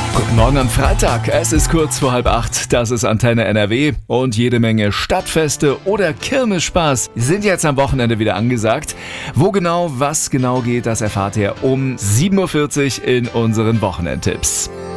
Guten Morgen am Freitag, es ist kurz vor 7:30, das ist Antenne NRW und jede Menge Stadtfeste oder Kirmesspaß sind jetzt am Wochenende wieder angesagt. Was genau geht, das erfahrt ihr um 7:40 Uhr in unseren Wochenendtipps.